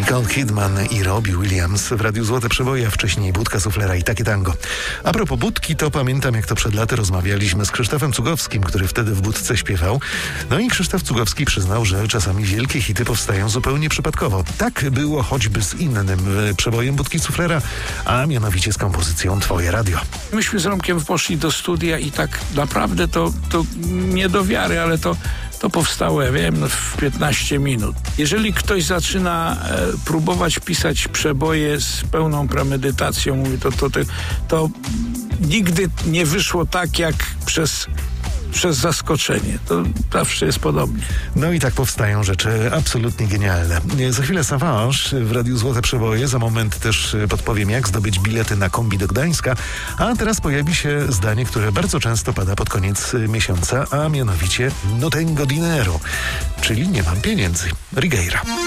Nicole Kidman i Robbie Williams w Radiu Złote Przeboje, a wcześniej Budka Suflera i Takie Tango. A propos Budki, to pamiętam, jak to przed laty rozmawialiśmy z Krzysztofem Cugowskim, który wtedy w Budce śpiewał. No i Krzysztof Cugowski przyznał, że czasami wielkie hity powstają zupełnie przypadkowo. Tak było choćby z innym przebojem Budki Suflera, a mianowicie z kompozycją Twoje Radio. Myśmy z Romkiem poszli do studia i tak naprawdę to nie do wiary, ale to powstało, ja wiem, w 15 minut. Jeżeli ktoś zaczyna próbować pisać przeboje z pełną premedytacją, mówi, to nigdy nie wyszło tak, jak przez zaskoczenie. To zawsze jest podobnie. No i tak powstają rzeczy absolutnie genialne. Za chwilę Savage w Radiu Złote Przeboje. Za moment też podpowiem, jak zdobyć bilety na kombi do Gdańska. A teraz pojawi się zdanie, które bardzo często pada pod koniec miesiąca, a mianowicie no tengo dinero, czyli nie mam pieniędzy. Rigueira.